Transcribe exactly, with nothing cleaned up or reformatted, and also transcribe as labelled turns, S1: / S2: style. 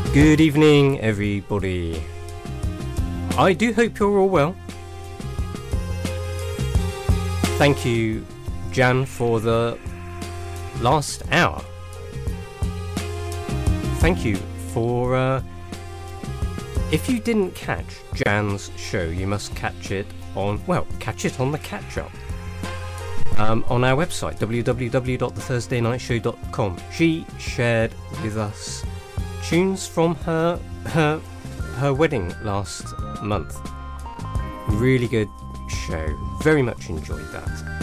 S1: Good evening, everybody. I do hope you're all well. Thank you, Jan, for the last hour. Thank you for... Uh, if you didn't catch Jan's show, you must catch it on... Well, catch it on the catch-up. Um, on our website, w w w dot the thursday night show dot com. She shared with us tunes from her her her wedding last month. Really good show. Very much enjoyed that.